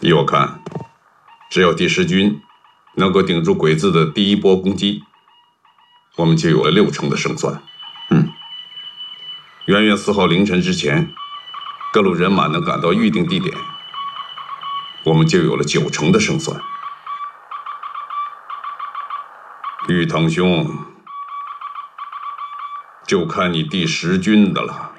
依我看，只要第10军能够顶住鬼子的第一波攻击，我们就有了60%的胜算。元月4号凌晨之前，各路人马能赶到预定地点，我们就有了90%的胜算。玉堂兄，就看你第10军的了。